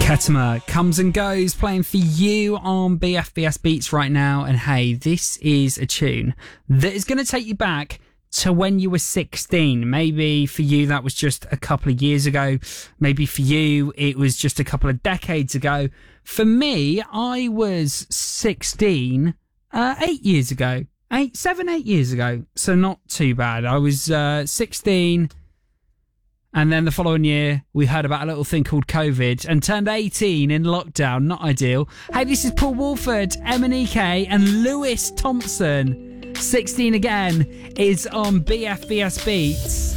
Ketama comes and goes, playing for you on BFBS Beats right now. And hey, this is a tune that is going to take you back to when you were 16. Maybe for you that was just a couple of years ago. Maybe for you it was just a couple of decades ago. For me, I was 16 8 years ago. 8 years ago. So not too bad. I was 16... And then the following year, we heard about a little thing called COVID and turned 18 in lockdown. Not ideal. Hey, this is Paul Woolford, MNEK, and Lewis Thompson. 16 again is on BFBS Beats.